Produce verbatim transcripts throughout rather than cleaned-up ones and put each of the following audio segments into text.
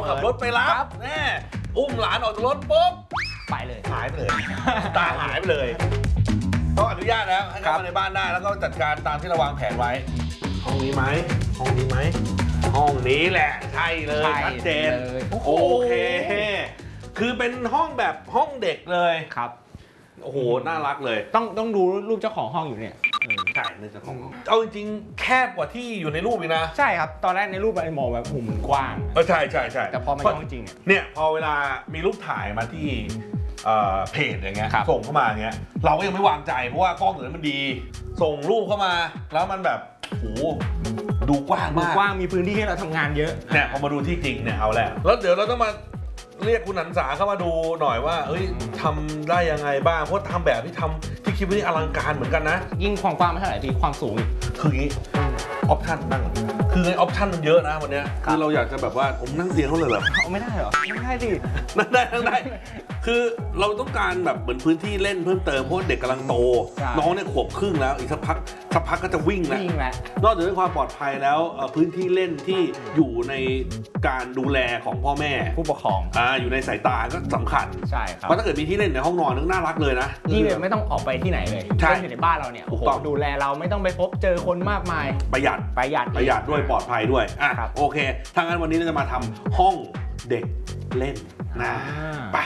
ขับรถไปรับแน่อุ้มหลานออกจากรถปุ๊บไปเลยหายไปเลยตาหายไปเลยต้องอนุญาตแล้วให้เข้ามาในบ้านได้แล้วก็จัดการตามที่เราวางแผนไว้ห้องนี้ไหมห้องนี้ไหมห้องนี้แหละใช่เลยชัดเจนโอเคคือเป็นห้องแบบห้องเด็กเลยครับโอ้โหน่ารักเลยต้องต้องดูรูปเจ้าของห้องอยู่เนี่ยใช่ในเจ้าของห้องเอาจริงๆแคบกว่าที่อยู่ในรูปอีกนะใช่ครับตอนแรกในรูปไอ้มองแบบหุ่มกว้างเออใช่ใช่ใช่แต่พอมาห้องจริงเนี่ยพอเวลามีรูปถ่ายมาที่เพจอย่างเงี้ยส่งเข้ามาอย่างเงี้ยเราก็ยังไม่วางใจเพราะว่ากล้องตัวนั้นมันดีส่งรูปเข้ามาแล้วมันแบบโอ้ดูกว้างมากกว้างมีพื้นที่ให้เราทำงานเยอะเนี่ยพอมาดูที่จริงเนี่ยเอาแล้วแล้วเดี๋ยวเราต้องมาเรียกคุณหันษาเข้ามาดูหน่อยว่าเอ้ยทำได้ยังไงบ้างเพราะทำแบบที่ทำที่คิดว่านี่อลังการเหมือนกันนะยิ่งความกว้างไม่เท่าไหร่ที่ความสูงคืออย่างนี้ออปชั่นนั่งคือไงออปชั่นมันเยอะนะวันนี้คือเราอยากจะแบบว่าผมนั่งเตียงเขาเลยเหรอไม่ได้เหรอไม่ได้สินั่งได้นั่งได้คือเราต้องการแบบเหมือนพื้นที่เล่นเพิ่มเติมเพราะเด็กกำลังโตน้องเนี่ยขวบครึ่งแล้วอีกสักพักสักพักก็จะวิ่งแล้วนอกจากเรื่องความปลอดภัยแล้วพื้นที่เล่นที่อยู่ในการดูแลของพ่อแม่ผู้ปกครองอ่าอยู่ในสายตาก็สำคัญใช่ครับเพราะถ้าเกิดมีที่เล่นในห้องนอนนึกน่ารักเลยนะนี่ไม่ต้องออกไปที่ไหนเลยใช่อยู่ในบ้านเราเนี่ยโอ้โหดูแลเราไม่ต้องไปพบเจอคนมากมายประหยัดประหยัดประหยัดด้วยปลอดภัยด้วยอ่ะโอเคถ้างั้นวันนี้เราจะมาทำห้องเด็กเล่นนะไป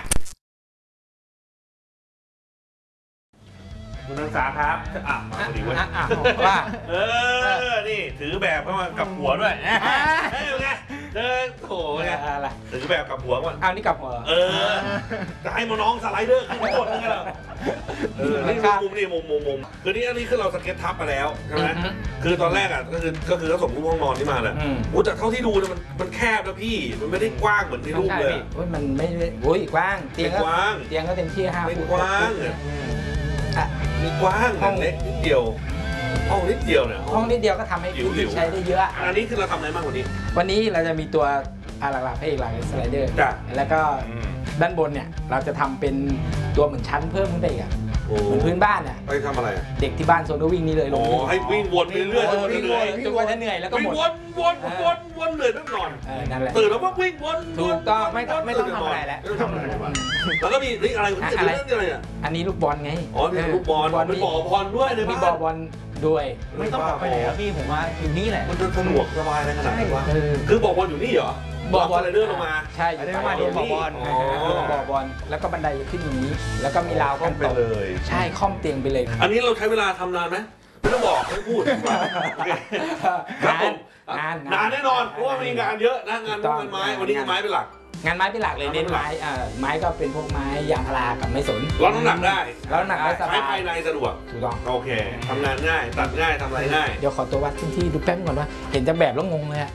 คุณนักศึกษาครับอ่ะมาพอดีเว้ยว่าเออนี่ถือแบบเข้ามากับหัวด้วยเฮ้ยไงเดินโถไงถือแบบกับหัวก่อนเอานี่กับหัวเออจะให้มาน้องสไลเดอร์ขึ้นมาหมดยังไงล่ะเออนี่มุมนี่มุมมุมมุมคือนี่อันนี้คือเราสเก็ตทับมาแล้วใช่ไหมคือตอนแรกอ่ะก็คือก็คือเขาส่งรูปห้องนอนที่มาแหละโอ้แต่เท่าที่ดูเนี่ยมันมันแคบนะพี่มันไม่ได้กว้างเหมือนในรูปเลยโอ้ยมันไม่โอ้ยกว้างเตียงก็เตียงก็เต็มที่ห้าฟุตกว้างอ่ะมีกว้างเล็กนิดเดียวห้องนิดเดียวเนี่ยห้องนิดเดียวก็ทำให้ใช้ได้เยอะอันนี้คือเราทำอะไรบ้างวันนี้วันนี้เราจะมีตัวหลักๆพระเอกหลักสไลเดอร์แล้วก็ด้านบนเนี่ยเราจะทำเป็นตัวเหมือนชั้นเพิ่มขึ้นไปอีกอะเหมือนพื้นบ้านเนี่ยไปทำอะไรเด็กที่บ้านโซนก็วิ่งนี่เลยลงให้วิ่งวนไปเรื่อยจนเหนื่อยจนกว่าจะเหนื่อยแล้วก็หมดวนวนวนวนเหนื่อยไม่นอนนั่นแหละตื่นแล้วก็วิ่งวนถูกต้องไม่ต้องไม่ต้องทำอะไรแล้วแล้วก็มีนี่อะไรอะไรอะไรอ่ะอันนี้ลูกบอลไงอ๋อมีลูกบอลมีบ่อบอลด้วยมีบ่อบอลด้วยไม่ต้องออกไปไหนครับพี่ผมว่าอยู่นี่แหละมันจะสะดวกสบายอะไรขนาดนี้วะคือบ่อบอลอยู่นี่เหรอบ่อบอลเลยเลื่อนลงมาใช่อยู่ใต้บ่อบอลบ่อบอลแล้วก็บันไดขึ้นอย่างนี้แล้วก็มีราวกันตกใช่ค่อมเตียงไปเลยอันนี้เราใช้เวลาทำนานไหมไม่ต้องบอกไม่พูดครับผมนานนานแน่นอนเพราะว่ามีงานเยอะนะงานงานไม้วันนี้งานไม้เป็นหลักงานไม้เป็นหลักเลยเน้นไม้ไม้ก็เป็นพวกไม้ยางพารากับไม้สนรับน้ำหนักได้รับน้ำหนักได้สบายใช้ภายในสะดวกถูกต้องโอเคทำงานง่ายตัดง่ายทำอะไรง่ายเดี๋ยวขอตัววัดพื้นที่ดูแป๊บก่อนว่าเห็นจะแบบแล้วงงเลยอะ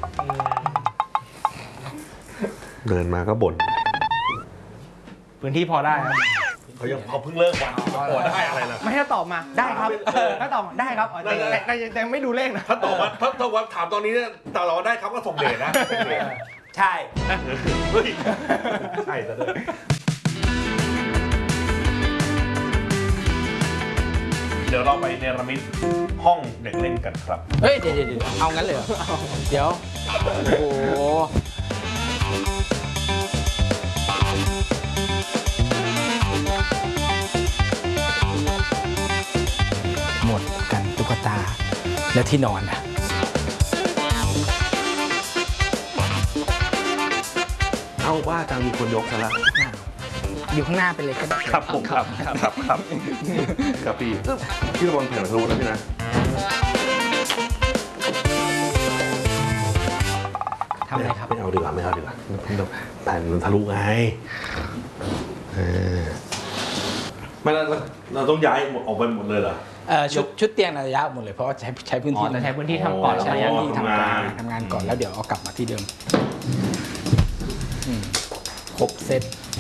เดินมาก็บ่นพื้นที่พอได้ครับเขายังเขาเพิ่งเลิกวันพอได้อะไรล่ะไม่ถ้าตอบมาได้ครับถ้าตอบได้ครับแต่แต่ไม่ดูเลขนะถ้าตอบมาถ้าตอบว่าถามตอนนี้เนี่ยตอบได้ครับก็ส่งเดชนะใช่เฮ้ยใช่ซะด้วยเดี๋ยวเราไปเนรมิตห้องเด็กเล่นกันครับเฮ้ยเดี๋ยวเดี๋ยวเอางั้นเลยเหรอเดี๋ยวโอ้โหหมดกันตุ๊กตาและที่นอนอ่ะเอ้าว่าจังมีคนยกซะแล้วอยู่ข้างหน้าไปเลยก็ได้ครับผมครับครับครับครับพี่พี่ระวังแผ่นทะลุนะพี่นะทำอะไรครับไม่เอาดีกว่าไม่เอาดีกว่าแผ่นมันทะลุไงไม่แล้วเราต้องย้ายหมดออกไปหมดเลยเหรอชุดชุดเตียงระยะหมดเลยเพราะว่าใช้ใช้พื้นที่ใช้พื้นที่ทำก่อนใช้พื้นที่ทำงานทำงานก่อนแล้วเดี๋ยวเอากลับมาที่เดิมครบเซต